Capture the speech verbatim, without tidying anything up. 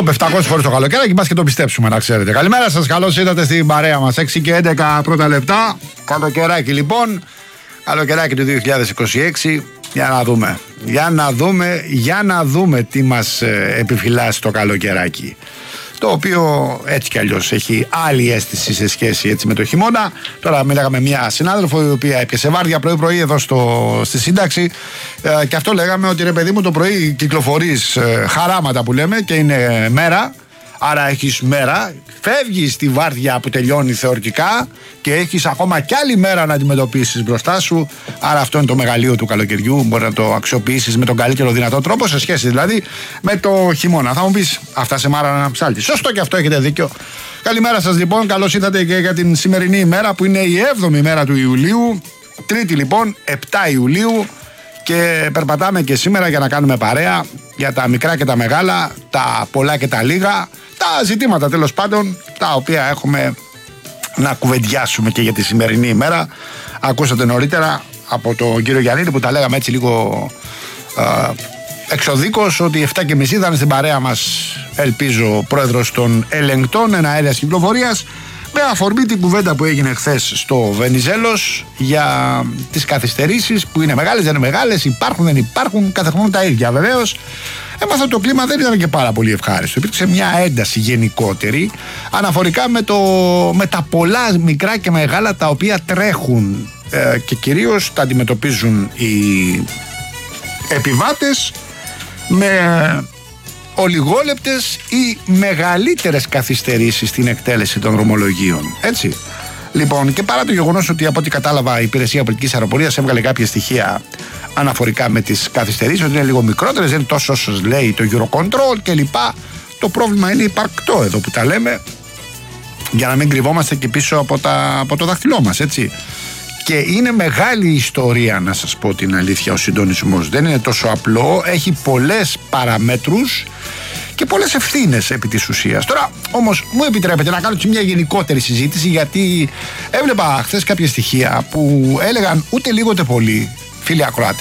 Το επτακόσιες φορές το καλοκαίρι και πας και το πιστέψουμε, να ξέρετε. Καλημέρα σας, καλώς ήρθατε στην παρέα μας. έξι και έντεκα πρώτα λεπτά. Καλοκαιράκι λοιπόν. Καλοκαιράκι του δύο χιλιάδες είκοσι έξι. Για να δούμε. Για να δούμε, για να δούμε τι μας επιφυλάσσει το καλοκαιράκι. Το οποίο έτσι κι αλλιώς έχει άλλη αίσθηση σε σχέση έτσι με το χειμώνα. Τώρα μίλαγα με μια συνάδελφο η οποία έπιασε βάρδια πρωί-πρωί εδώ στο, στη σύνταξη ε, και αυτό λέγαμε ότι ρε παιδί μου το πρωί κυκλοφορείς ε, χαράματα που λέμε και είναι μέρα. Άρα έχεις μέρα, φεύγεις στη βάρδια που τελειώνει θεωρητικά και έχεις ακόμα κι άλλη μέρα να αντιμετωπίσεις μπροστά σου. Άρα αυτό είναι το μεγαλείο του καλοκαιριού. Μπορεί να το αξιοποιήσεις με τον καλύτερο δυνατό τρόπο σε σχέση δηλαδή με το χειμώνα. Θα μου πεις, αυτά σε μάρα να ψάλτη. Σωστό και αυτό, έχετε δίκιο. Καλημέρα σας λοιπόν, καλώς ήρθατε και για την σημερινή ημέρα που είναι η έβδομη μέρα του Ιουλίου. Τρίτη λοιπόν, επτά Ιουλίου. Και περπατάμε και σήμερα για να κάνουμε παρέα για τα μικρά και τα μεγάλα, τα πολλά και τα λίγα, τα ζητήματα τέλος πάντων, τα οποία έχουμε να κουβεντιάσουμε και για τη σημερινή ημέρα. Ακούσατε νωρίτερα από τον κύριο Γιαννίδη που τα λέγαμε έτσι λίγο α, εξωδίκως, ότι εφτά και μισή θα είναι στην παρέα μας, ελπίζω, πρόεδρος των ελεγκτών, ένα αέρας κυκλοφορίας, με αφορμή την κουβέντα που έγινε χθες στο Βενιζέλος για τις καθυστερήσεις που είναι μεγάλες, δεν είναι μεγάλες, υπάρχουν, δεν υπάρχουν, κάθε χρόνο τα ίδια. Βεβαίως, έμαθα το κλίμα δεν ήταν και πάρα πολύ ευχάριστο. Υπήρξε μια ένταση γενικότερη αναφορικά με, το, με τα πολλά μικρά και μεγάλα τα οποία τρέχουν ε, και κυρίως τα αντιμετωπίζουν οι επιβάτες με ολιγόλεπτες ή μεγαλύτερες καθυστερήσεις στην εκτέλεση των δρομολογίων. Έτσι. Λοιπόν, και παρά το γεγονός ότι από ό,τι κατάλαβα η Υπηρεσία Πολιτικής Αεροπορίας έβγαλε κάποια στοιχεία αναφορικά με τις καθυστερήσεις, ότι είναι λίγο μικρότερες, δεν είναι τόσο όσο λέει το Eurocontrol κλπ. Το πρόβλημα είναι υπαρκτό εδώ που τα λέμε, για να μην κρυβόμαστε και πίσω από, τα, από το δάχτυλό μας, έτσι. Και είναι μεγάλη ιστορία, να σας πω την αλήθεια, ο συντονισμός. Δεν είναι τόσο απλό, έχει πολλές παραμέτρους και πολλές ευθύνες επί της ουσίας. Τώρα όμως μου επιτρέπετε να κάνω και μια γενικότερη συζήτηση, γιατί έβλεπα χθες κάποια στοιχεία που έλεγαν ούτε λίγο ούτε πολύ, φίλοι ακροατές,